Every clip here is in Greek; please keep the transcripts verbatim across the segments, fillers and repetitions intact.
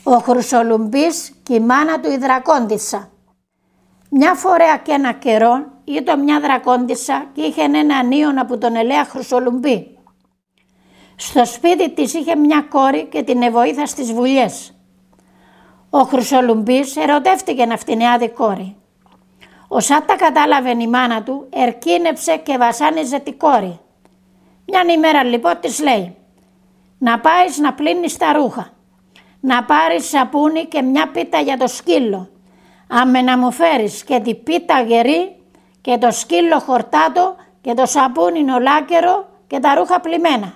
Ο Χρυσολουμπής και η μάνα του η Δρακόντισσα. Μια φορά και ένα καιρό ήταν μια Δρακόντισσα και είχε έναν ίωνα που τον ελέα Χρυσολουμπή. Στο σπίτι της είχε μια κόρη και την εβοήθα στις βουλιές. Ο Χρυσολουμπής ερωτεύτηκε αυτήν την κόρη. Όσα τα κατάλαβε η μάνα του, ερκίνεψε και βασάνιζε τη κόρη. Μιαν ημέρα λοιπόν της λέει: να πάεις να πλύνεις τα ρούχα, να πάρεις σαπούνι και μια πίτα για το σκύλο, άμε να μου φέρεις και την πίτα γερή και το σκύλο χορτάτο και το σαπούνι ολάκερο και τα ρούχα πλημμένα.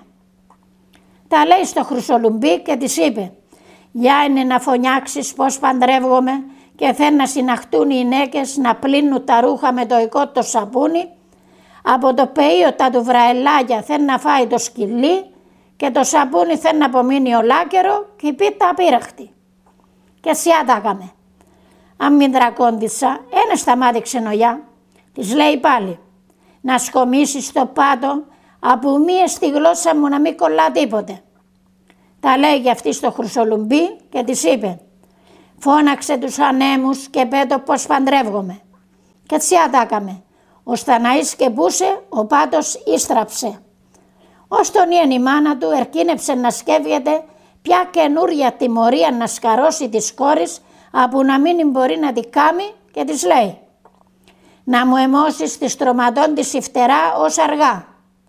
Τα λέει στο Χρυσολουμπή και της είπε: για είναι να φωνιάξεις πως παντρεύγομαι και θέλουν να συναχτούν οι γυναίκες να πλύνουν τα ρούχα με το οικό το σαπούνι, από το πεΐο τα του βραελάγια θέλουν να φάει το σκυλί και το σαπούνι θέλει να απομείνει ολάκερο και η πίτα απείραχτη. Και σιά τα έκαμε. Αν μην Δρακόντισσα, ένα σταμάτη ξενογιά, της λέει πάλι: να σκομίσεις το πάτο από μία στη γλώσσα μου να μην κολλά τίποτε. Τα λέει και αυτή στο Χρυσολουμπή και της είπε: φώναξε τους ανέμους και πέτω πως παντρεύγομαι. Και σιά τα έκαμε. Ο Σταναής και πούσε, ο πάτος ίστραψε. Ως τον ιεν η μάνα του ερκίνεψε να σκέφτεται ποια καινούρια τιμωρία να σκαρώσει της κόρης από να μην μπορεί να τη κάμει και της λέει: να μου αιμώσεις τη στρωματών της η φτερά ως αργά.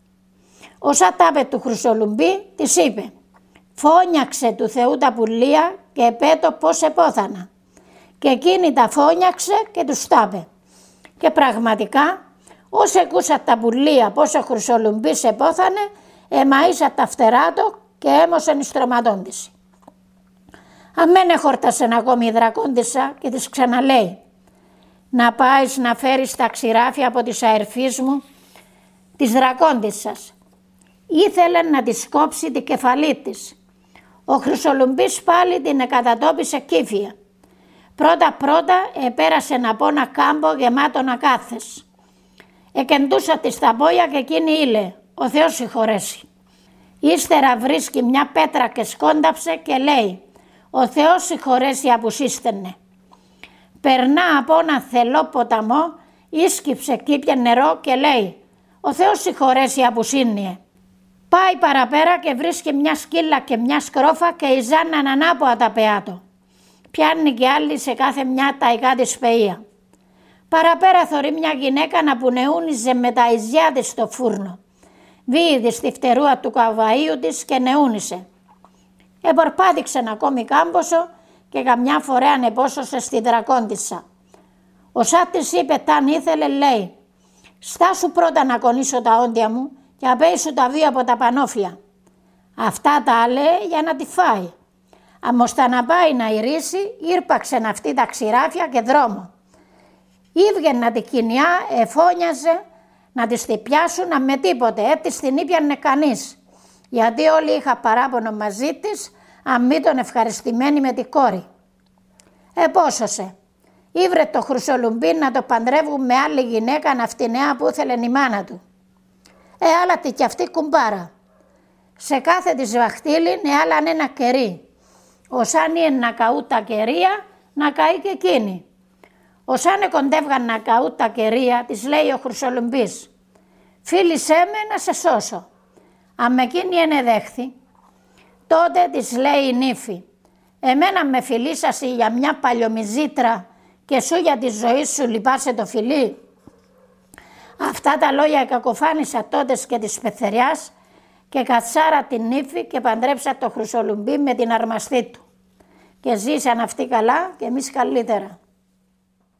Όσα τάπε του Χρυσολουμπή της είπε: φώνιαξε του Θεού τα πουλία και πέτω πως επόθανα. Και εκείνη τα φώνιαξε και τους τάπε. Και πραγματικά όσοι ακούσα τα πουλία πως ο Χρυσολουμπής επόθανε, εμαΐσα τα φτερά του και έμωσεν εις στρωματών της. Αμέν εχόρτασε ακόμη η Δρακόντισσα και της ξαναλέει: να πάεις να φέρεις τα ξηράφια από της αερφής μου της Δρακόντισσας. Ήθελε να της κόψει την κεφαλή της. Ο Χρυσολουμπής πάλι την εκατατόπισε κύφια. Πρώτα πρώτα επέρασε από ένα κάμπο γεμάτο ακάθες. Εκεντούσα της τα πόδια και εκείνη ήλε: ο Θεός συγχωρέσει. Ύστερα βρίσκει μια πέτρα και σκόνταψε και λέει: ο Θεός συγχωρέσει απουσίστενε. Περνά από ένα θελό ποταμό, ίσκυψε κύπια νερό και λέει: ο Θεός συγχωρέσει απουσίνιε. Πάει παραπέρα και βρίσκει μια σκύλα και μια σκρόφα και ιζάναν ανάποδα τα πεάτο. Πιάνει και άλλη σε κάθε μια ταϊκά της πεΐα. Παραπέρα θωρεί μια γυναίκα να πουνεούνιζε με τα ιζιά της στο φούρνο. Βίηδη στη φτερούα του καβαΐου της και νεούνισε. Επορπάτηξε ακόμη κάμποσο και καμιά φορά ανεπόσωσε στη Δρακόντισσα. Ο Σάτ της είπε ταν ήθελε, λέει: στάσου πρώτα να κονίσω τα όντια μου και απέισου τα βία από τα πανόφια. Αυτά τα λέει για να τη φάει. Αμοστα να πάει να ηρήσει, ήρπαξεν αυτή τα ξηράφια και δρόμο. Ήβγαινε τη κοινιά, εφώνιαζε να της τη πιάσουν με τίποτε, έτσι την ήπιανε κανείς. Γιατί όλοι είχα παράπονο μαζί της, αν μη τον ευχαριστημένη με τη κόρη. Επόσωσε. Ήβρε το Χρυσολουμπή να το παντρεύουν με άλλη γυναίκα ναυτινέα που ήθελε η μάνα του. Ε, άλλα τη κι αυτή κουμπάρα. Σε κάθε της βαχτήλη ναι άλλαν ένα κερί. Οσάν είναι να καού τα κερία, να καεί και εκείνη. Οσάν κοντεύγαν να καού τα κερία, της λέει ο Χρυσολουμπής: φίλησέ με να σε σώσω. Αν εκείνη ενεδέχθη, τότε της λέει η νύφη: εμένα με φιλήσασαι για μια παλιομιζήτρα και σου για τη ζωή σου λυπάσαι το φιλί. Αυτά τα λόγια κακοφάνησα τότε και της πεθεριάς και κατσάρα την νύφη και παντρέψα το Χρυσολουμπή με την αρμαστή του. Και ζήσαν αυτοί καλά και εμείς καλύτερα.